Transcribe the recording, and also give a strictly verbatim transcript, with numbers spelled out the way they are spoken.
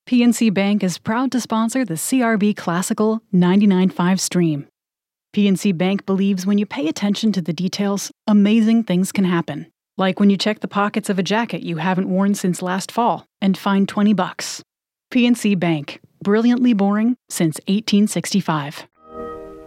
P N C Bank is proud to sponsor the C R B Classical ninety-nine point five stream. P N C Bank believes when you pay attention to the details, amazing things can happen. Like when you check the pockets of a jacket you haven't worn since last fall and find twenty bucks. P N C Bank, brilliantly boring since eighteen sixty-five.